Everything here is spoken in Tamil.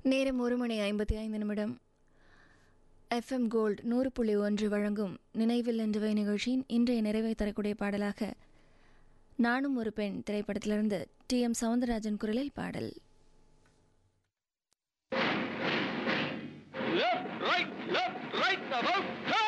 நேரம் 1:55. FM கோல்ட் 100.1 வழங்கும் நினைவில் என்றவை நிகழ்ச்சியின் இன்றைய நிறைவை தரக்கூடிய பாடலாக நானும் ஒரு பெண் திரைப்படத்திலிருந்து TM சவுந்தரராஜன் குரலில் பாடல். Left, right, about, go!